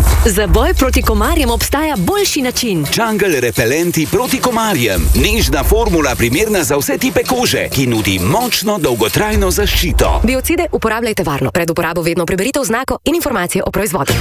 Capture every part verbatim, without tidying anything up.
Za boj proti komarjem obstaja boljši način. Jungle repelenti proti komarjem. Nežna formula, primerna za vse tipe kože, ki nudi močno dolgotrajno zaščito. Biocide uporabljajte varno. Pred uporabo vedno preberite oznako in informacije o proizvodu.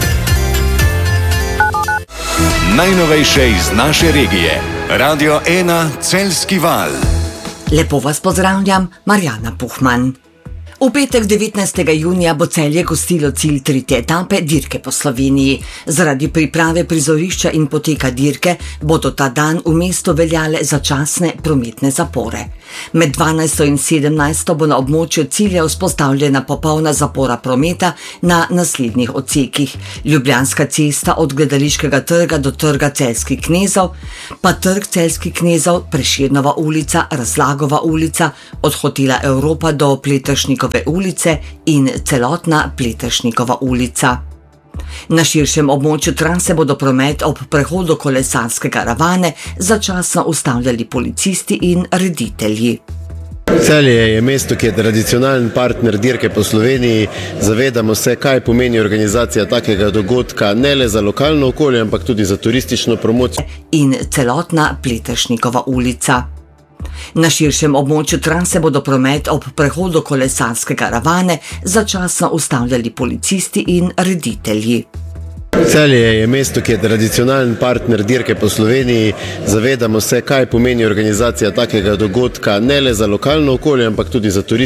Najnovejše iz naše regije. Radio ena Celjski val. Lepo vas pozdravljam, Marjana Puhman. V petek devetnajstega junija bo Celje gostilo cilj tretje etape dirke po Sloveniji. Zaradi priprave prizorišča in poteka dirke bodo ta dan v mestu veljale začasne prometne zapore. Med dvanajsto in sedemnajsto bo na območju cilja vzpostavljena popolna zapora prometa na naslednjih odsekih: Ljubljanska cesta od Gledališkega trga do Trga Celjskih knezov, pa Trg Celjskih knezov, Prešernova ulica, Razlagova ulica, od hotela Evropa do Pleteršnikove ulice in celotna Pleteršnikova ulica. Na širšem območju trase bodo promet ob prehodu kolesarskega Ravane začasno ustavljali policisti in reditelji. Celje je mesto, ki je tradicionalen partner dirke po Sloveniji. Zavedamo se, kaj pomeni organizacija takega dogodka ne le za lokalno okolje, ampak tudi za turistično promocijo. In celotna Pleteršnikova ulica. Na širšem območju trase bodo promet ob prehodu kolesarskega Ravane začasno ustavljali policisti in reditelji. Celje je mesto, ki je tradicionalen partner dirke po Sloveniji. Zavedamo se, kaj pomeni organizacija takega dogodka ne le za lokalno okolje, ampak tudi za turistično